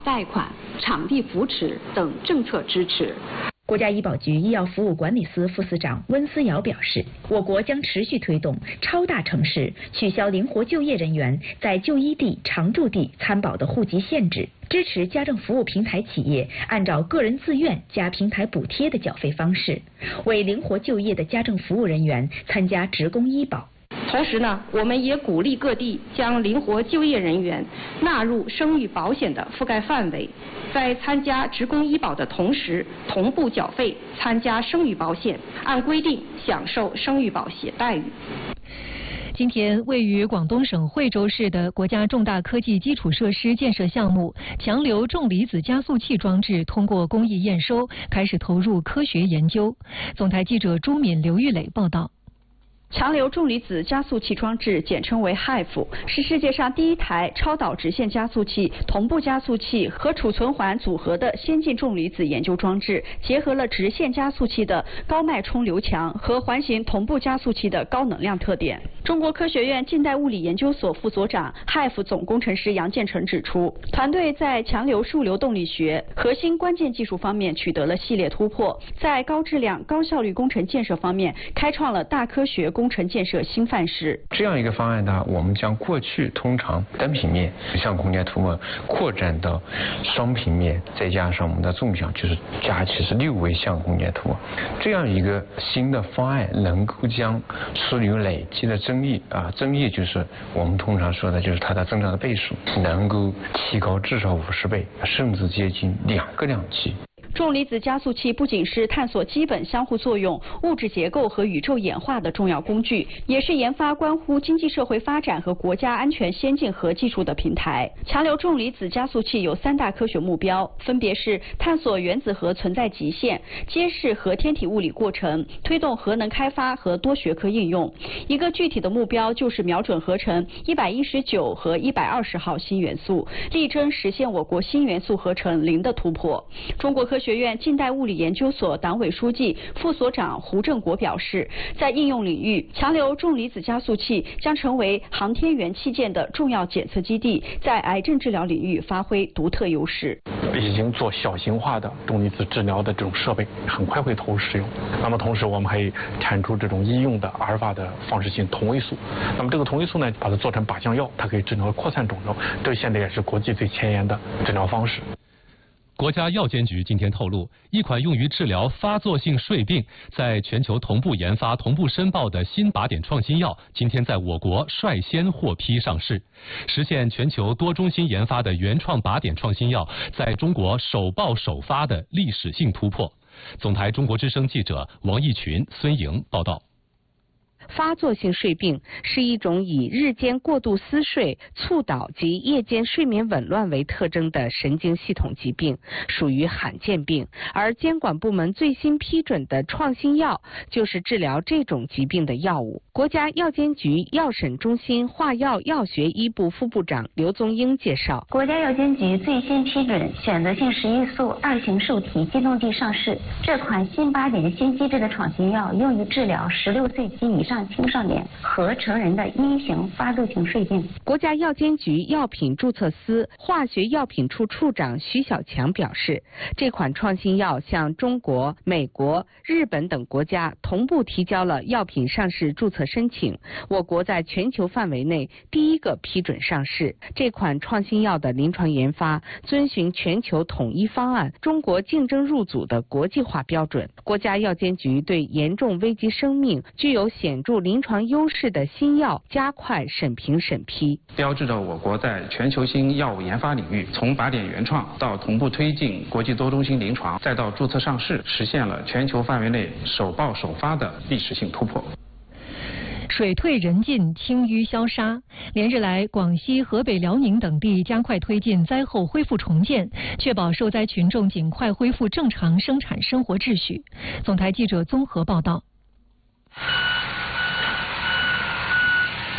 贷款、场地扶持等政策支持。 国家医保局医药服务管理司副司长温思瑶表示，我国将持续推动超大城市取消灵活就业人员在就医地、常住地参保的户籍限制，支持家政服务平台企业按照个人自愿加平台补贴的缴费方式，为灵活就业的家政服务人员参加职工医保。 同时呢，我们也鼓励各地将灵活就业人员纳入生育保险的覆盖范围，在参加职工医保的同时，同步缴费参加生育保险，按规定享受生育保险待遇。 今天，位于广东省惠州市的国家重大科技基础设施建设项目强流重离子加速器装置通过工艺验收，开始投入科学研究。总台记者朱敏、刘玉磊报道。 强流重离子加速器装置简称为 HIFE， 是世界上第一台超导直线加速器、同步加速器和储存环组合的先进重离子研究装置，结合了直线加速器的高脉冲流强和环形同步加速器的高能量特点。中国科学院近代物理研究所副所长、HIFE 总工程师杨建成指出，团队在强流数流动力学核心关键技术方面取得了系列突破，在高质量、高效率工程建设方面开创了大科学工程建设新范式。 这样一个方案呢，我们将过去通常单平面向空间涂抹扩展到双平面，再加上我们的纵向，就是加起是6维向空间涂抹。这样一个新的方案能够将所有累积的增益就是我们通常说的就是它的增长的倍数能够提高至少50倍，甚至接近2个量级。 重离子加速器不仅是探索基本相互作用、物质结构和宇宙演化的重要工具，也是研发关乎经济社会发展和国家安全先进核技术的平台。强流重离子加速器有3大科学目标，分别是探索原子核存在极限、揭示核天体物理过程、推动核能开发和多学科应用。一个具体的目标就是瞄准合成119和120号新元素，力争实现我国新元素合成0的突破。中国科学院近代物理研究所党委书记、副所长胡正国表示，在应用领域，强流重离子加速器将成为航天员器件的重要检测基地，在癌症治疗领域发挥独特优势。 已经做小型化的重离子治疗的这种设备，很快会投入使用。那么同时，我们还产出这种医用的阿尔法的放射性同位素。那么这个同位素呢，把它做成靶向药，它可以治疗扩散肿瘤，这现在也是国际最前沿的治疗方式。 国家药监局今天透露，一款用于治疗发作性睡病、在全球同步研发、同步申报的新靶点创新药，今天在我国率先获批上市，实现全球多中心研发的原创靶点创新药在中国首报首发的历史性突破。总台中国之声记者王义群、孙莹报道。 发作性睡病是一种以日间过度思睡、猝倒及夜间睡眠紊乱为特征的神经系统疾病，属于罕见病。而监管部门最新批准的创新药就是治疗这种疾病的药物。国家药监局药审中心化药药学一部副部长刘宗英介绍， 国家药监局最新批准选择性食欲素2型受体机动剂上市。这款新靶点新机制的创新药用于治疗16岁及以上青少年和成人的1型发作性睡病。 国家药监局药品注册司化学药品处处长徐小强表示，这款创新药向中国、美国、日本等国家同步提交了药品上市注册申请，我国在全球范围内第一个批准上市。这款创新药的临床研发遵循全球统一方案、中国竞争入组的国际化标准。国家药监局对严重危及生命、具有显著临床优势的新药加快审评审批， 标志着我国在全球新药物研发领域，从靶点原创到同步推进国际多中心临床，再到注册上市，实现了全球范围内首报首发的历史性突破。 水退人进，清淤消杀。连日来，广西、河北、辽宁等地加快推进灾后恢复重建，确保受灾群众尽快恢复正常生产生活秩序。总台记者综合报道。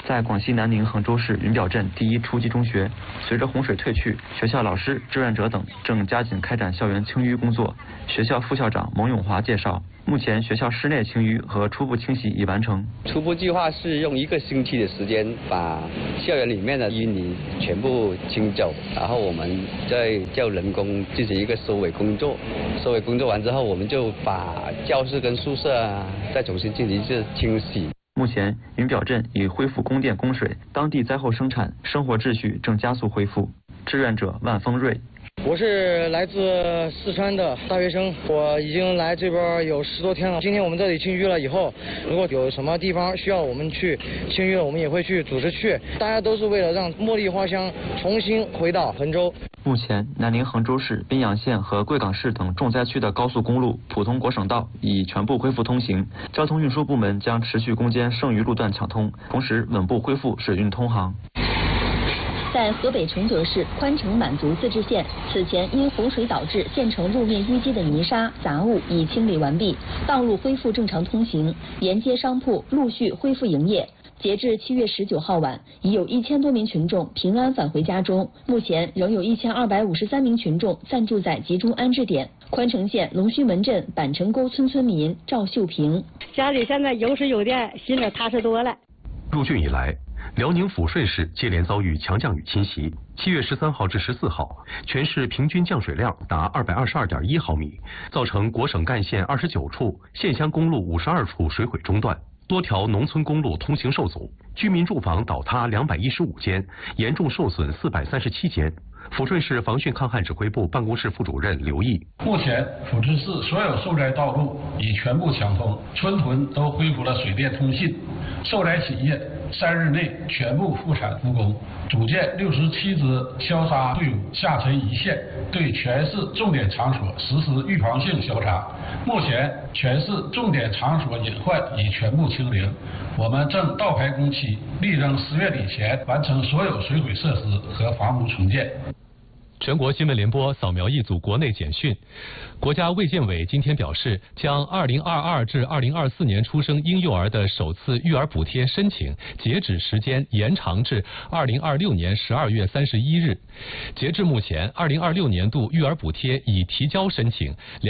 在广西南宁衡州市云表镇第一初级中学，随着洪水退去，学校老师、志愿者等正加紧开展校园清淤工作。学校副校长蒙永华介绍，目前学校室内清淤和初步清洗已完成。 初步计划是用1个星期的时间把校园里面的淤泥全部清走，然后我们再叫人工进行一个收尾工作。收尾工作完之后，我们就把教室跟宿舍再重新进行一次清洗。 目前，云表镇已恢复供电供水，当地灾后生产生活秩序正加速恢复。志愿者万丰瑞。 我是来自四川的大学生，我已经来这边有10多天了。今天我们这里清淤了以后，如果有什么地方需要我们去清淤了，我们也会去组织去。大家都是为了让茉莉花香重新回到衡州。 目前，南宁衡州市、宾阳县和贵港市等重灾区的高速公路、普通国省道已全部恢复通行。交通运输部门将持续攻坚剩余路段抢通，同时稳步恢复水运通航。 在河北承德市宽城满族自治县，此前因洪水导致县城路面淤积的泥沙杂物已清理完毕，道路恢复正常通行，沿街商铺陆续恢复营业。截至7月19号晚，已有1000多名群众平安返回家中，目前仍有1253名群众暂住在集中安置点。宽城县龙须门镇板城沟村村民赵秀平： 家里现在有水有电，心里踏实多了。 入汛以来，辽宁抚顺市接连遭遇强降雨侵袭。7月13号至14号，全市平均降水量达222.1毫米，造成国省干线29处、县乡公路52处水毁中断，多条农村公路通行受阻，居民住房倒塌215间，严重受损437间。抚顺市防汛抗旱指挥部办公室副主任刘毅： 目前，抚顺市所有受灾道路已全部抢通，村屯都恢复了水电通信，受灾企业3日内全部复产复工，组建67支消杀队伍下沉一线，对全市重点场所实施预防性消杀。目前，全市重点场所隐患已全部清零，我们正倒排工期，力争10月底前完成所有水毁设施和房屋重建。 全国新闻联播扫描一组国内简讯。国家卫健委今天表示，将2022至2024年出生婴幼儿的首次育儿补贴申请截止时间延长至2026年12月31日。截至目前，2026年度育儿补贴已提交申请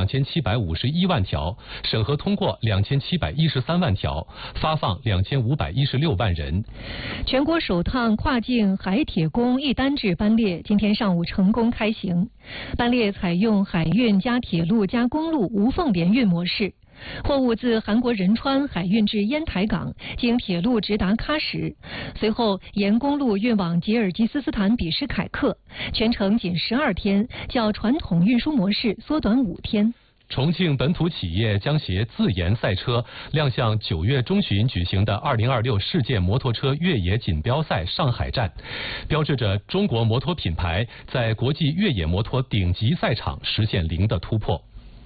2751万条，审核通过2713万条，发放2516万人。 全国首趟跨境海铁公一单制班列今天上午成功开行，班列采用海运加铁路加公路无缝联运模式，货物自韩国仁川海运至烟台港，经铁路直达喀什，随后沿公路运往吉尔吉斯斯坦比什凯克，全程仅12天，较传统运输模式缩短5天。 重庆本土企业将携自研赛车亮相9月中旬举行的2026世界摩托车越野锦标赛上海站，标志着中国摩托品牌在国际越野摩托顶级赛场实现0的突破。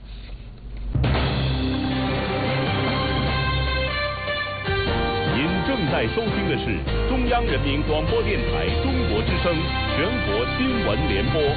您正在收听的是中央人民广播电台中国之声全国新闻联播。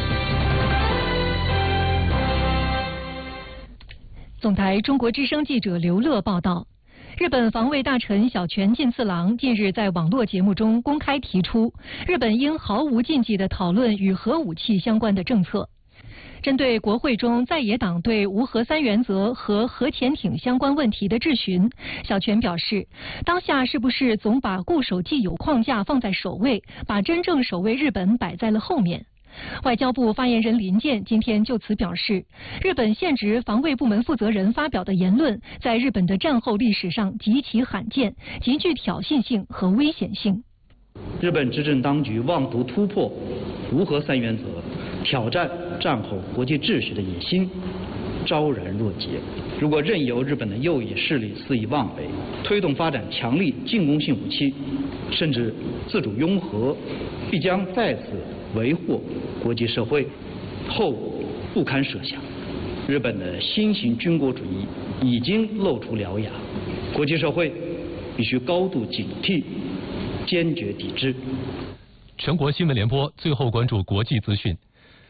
总台中国之声记者刘乐报道，日本防卫大臣小泉进次郎近日在网络节目中公开提出，日本应毫无禁忌地讨论与核武器相关的政策。针对国会中在野党对无核3原则和核潜艇相关问题的质询，小泉表示，当下是不是总把固守既有框架放在首位，把真正守卫日本摆在了后面？外交部发言人林健今天就此表示，日本现职防卫部门负责人发表的言论，在日本的战后历史上极其罕见，极具挑衅性和危险性。 日本执政当局妄图突破无核3原则，挑战战后国际秩序的野心昭然若揭。如果任由日本的右翼势力肆意妄为，推动发展强力进攻性武器，甚至自主拥核，必将再次为祸国际社会，后果不堪设想。日本的新型军国主义已经露出獠牙，国际社会必须高度警惕，坚决抵制。 全国新闻联播最后关注国际资讯。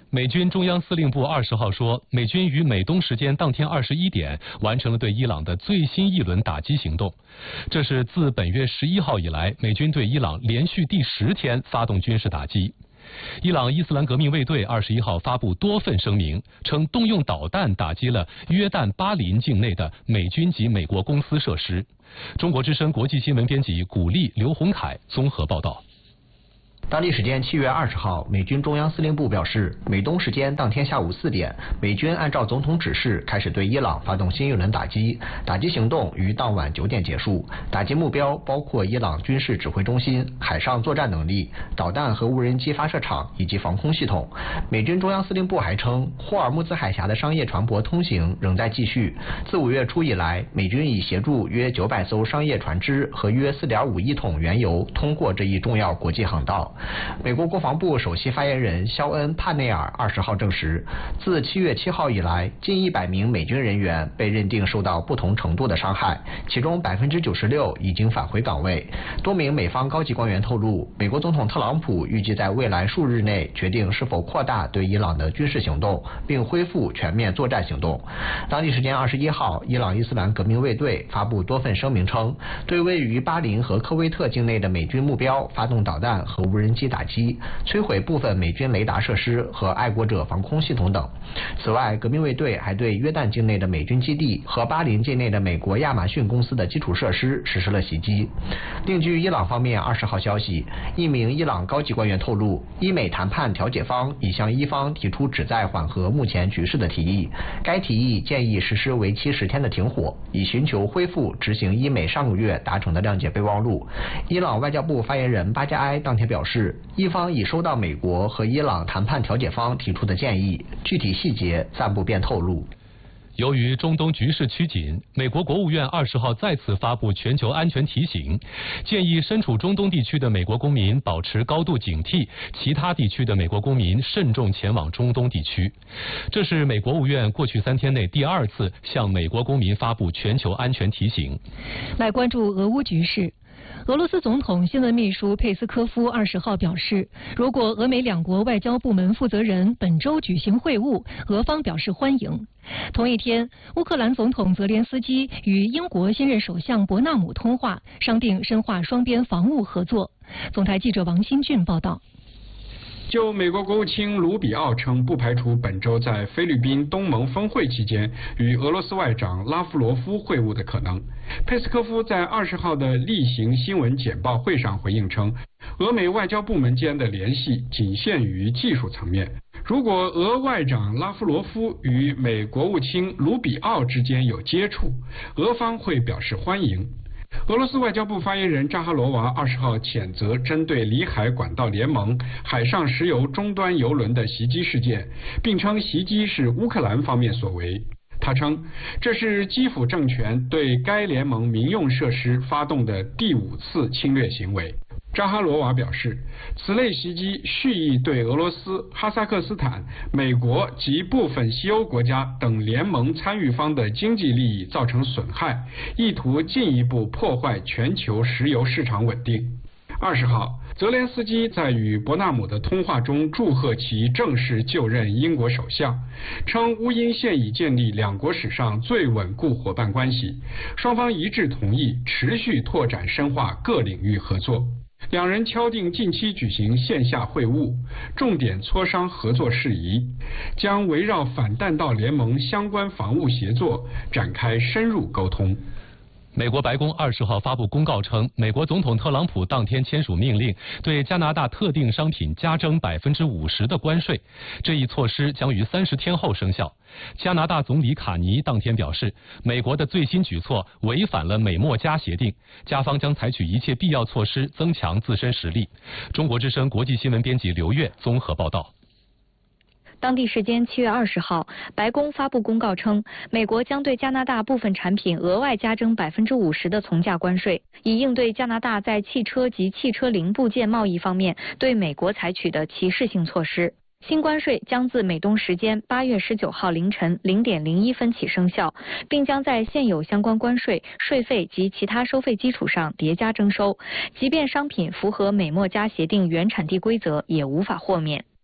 美军中央司令部20号说，美军于美东时间当天21点完成了对伊朗的最新一轮打击行动。这是自本月11号以来，美军对伊朗连续第10天发动军事打击。伊朗伊斯兰革命卫队21号发布多份声明，称动用导弹打击了约旦巴林境内的美军及美国公司设施。中国之声国际新闻编辑古丽、刘洪凯综合报道。 当地时间7月20号，美军中央司令部表示，美东时间当天下午4点，美军按照总统指示开始对伊朗发动新一轮打击，打击行动于当晚9点结束。打击目标包括伊朗军事指挥中心、海上作战能力、导弹和无人机发射场以及防空系统。美军中央司令部还称，霍尔木兹海峡的商业船舶通行仍在继续。自5月初以来，美军已协助约900艘商业船只和约4.5亿桶原油通过这一重要国际航道。美国国防部首席发言人肖恩·帕内尔20号证实，自7月7号以来，近100名美军人员被认定受到不同程度的伤害，其中96%已经返回岗位。多名美方高级官员透露，美国总统特朗普预计在未来数日内决定是否扩大对伊朗的军事行动，并恢复全面作战行动。当地时间21号，伊朗伊斯兰革命卫队发布多份声明称，对位于巴林和科威特境内的美军目标发动导弹和无人机打击，摧毁部分美军雷达设施和爱国者防空系统等。此外，革命卫队还对约旦境内的美军基地和巴林境内的美国亚马逊公司的基础设施实施了袭击。另据伊朗方面20号消息，一名伊朗高级官员透露，伊美谈判调解方已向伊方提出旨在缓和目前局势的提议。该提议建议实施为期10天的停火，以寻求恢复执行伊美上个月达成的谅解备忘录。伊朗外交部发言人巴加埃当天表示，伊方已收到美国和伊朗谈判调解方提出的建议，具体细节暂不便透露。 由于中东局势趋紧，美国国务院20号再次发布全球安全提醒，建议身处中东地区的美国公民保持高度警惕，其他地区的美国公民慎重前往中东地区。这是美国务院过去3天内第2次向美国公民发布全球安全提醒。 来关注俄乌局势。俄罗斯总统新闻秘书佩斯科夫20号表示，如果俄美两国外交部门负责人本周举行会晤，俄方表示欢迎。同一天，乌克兰总统泽连斯基与英国新任首相伯纳姆通话，商定深化双边防务合作。总台记者王新俊报道。 就美国国务卿卢比奥称，不排除本周在菲律宾东盟峰会期间与俄罗斯外长拉夫罗夫会晤的可能。佩斯科夫在20号的例行新闻简报会上回应称，俄美外交部门间的联系仅限于技术层面。如果俄外长拉夫罗夫与美国务卿卢比奥之间有接触，俄方会表示欢迎。俄罗斯外交部发言人扎哈罗娃20号谴责针对里海管道联盟海上石油终端油轮的袭击事件，并称袭击是乌克兰方面所为。他称，这是基辅政权对该联盟民用设施发动的第5次侵略行为。扎哈罗娃表示，此类袭击蓄意对俄罗斯、哈萨克斯坦、美国及部分西欧国家等联盟参与方的经济利益造成损害，意图进一步破坏全球石油市场稳定。20号，泽连斯基在与伯纳姆的通话中祝贺其正式就任英国首相，称乌英现已建立两国史上最稳固伙伴关系，双方一致同意持续拓展深化各领域合作。两人敲定近期举行线下会晤，重点磋商合作事宜，将围绕反弹道联盟相关防务协作展开深入沟通。 美国白宫20号发布公告称，美国总统特朗普当天签署命令，对加拿大特定商品加征50%的关税。这一措施将于30天后生效。加拿大总理卡尼当天表示，美国的最新举措违反了美墨加协定，加方将采取一切必要措施增强自身实力。中国之声国际新闻编辑刘越综合报道。 当地时间7月20号，白宫发布公告称，美国将对加拿大部分产品额外加征50%的从价关税，以应对加拿大在汽车及汽车零部件贸易方面对美国采取的歧视性措施。新关税将自美东时间8月19号凌晨0点01分起生效，并将在现有相关关税、税费及其他收费基础上叠加征收，即便商品符合美墨加协定原产地规则，也无法豁免。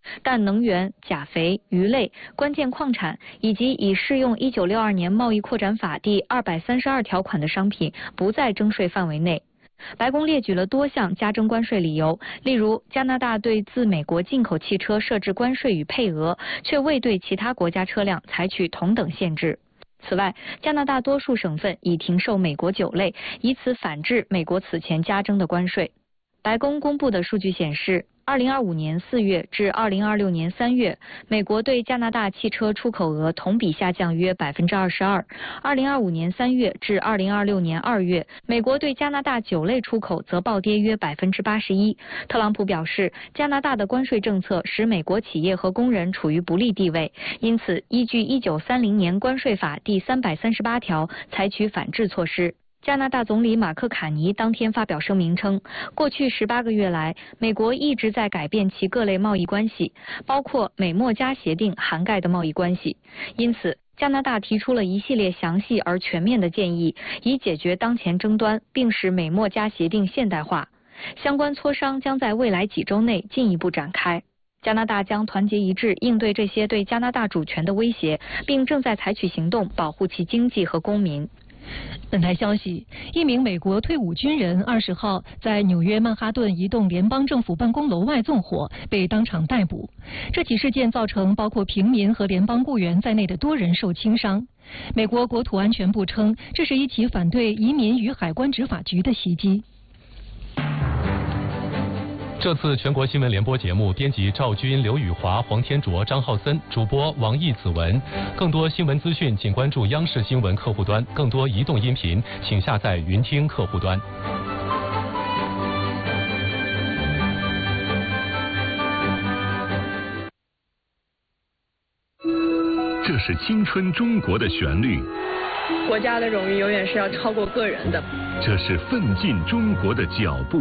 但能源、钾肥、鱼类、关键矿产以及已适用1962年贸易扩展法第232条款的商品不在征税范围内。白宫列举了多项加征关税理由，例如加拿大对自美国进口汽车设置关税与配额，却未对其他国家车辆采取同等限制。此外，加拿大多数省份已停售美国酒类，以此反制美国此前加征的关税。白宫公布的数据显示，2025年4月至2026年3月，美国对加拿大汽车出口额同比下降约22%；2025年3月至2026年2月，美国对加拿大酒类出口则暴跌约81%。特朗普表示，加拿大的关税政策使美国企业和工人处于不利地位，因此依据1930年关税法第338条采取反制措施。加拿大总理马克·卡尼当天发表声明称，过去18个月来，美国一直在改变其各类贸易关系，包括美墨加协定涵盖的贸易关系。因此，加拿大提出了一系列详细而全面的建议，以解决当前争端，并使美墨加协定现代化。相关磋商将在未来几周内进一步展开。加拿大将团结一致应对这些对加拿大主权的威胁，并正在采取行动保护其经济和公民。 本台消息，一名美国退伍军人20号在纽约曼哈顿一栋联邦政府办公楼外纵火，被当场逮捕。这起事件造成包括平民和联邦雇员在内的多人受轻伤。美国国土安全部称，这是一起反对移民与海关执法局的袭击。 这次全国新闻联播节目，编辑赵军、刘宇华、黄天卓、张浩森，主播王毅、子文。更多新闻资讯，请关注央视新闻客户端；更多移动音频，请下载云听客户端。 这是青春中国的旋律。 国家的荣誉永远是要超过个人的。 这是奋进中国的脚步。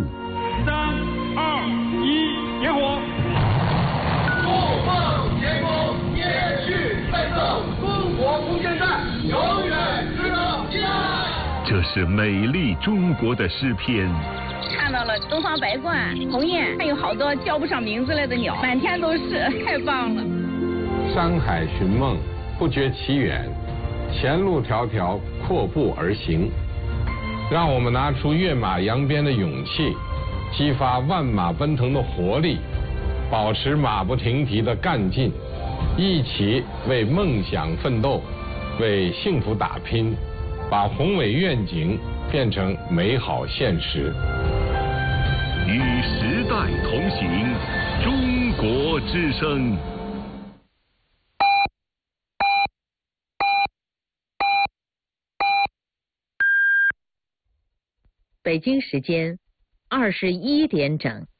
3、2、1，点火！ 不梦前功，延续奋斗，中国空间站永远值得信赖。 这是美丽中国的诗篇。 看到了东方白鹳、鸿雁，还有好多叫不上名字来的鸟，满天都是，太棒了。 山海寻梦，不觉其远，前路迢迢，阔步而行。让我们拿出跃马扬鞭的勇气，激发万马奔腾的活力，保持马不停蹄的干劲，一起为梦想奋斗，为幸福打拼，把宏伟愿景变成美好现实。 与时代同行，中国之声。 北京时间21点整。